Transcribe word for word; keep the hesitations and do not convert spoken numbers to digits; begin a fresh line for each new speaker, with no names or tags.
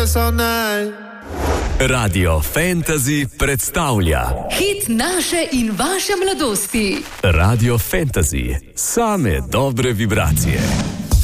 this all night.
Radio Fantasy predstavlja
hit naše in vaše mladosti.
Radio Fantasy, same dobre vibracije.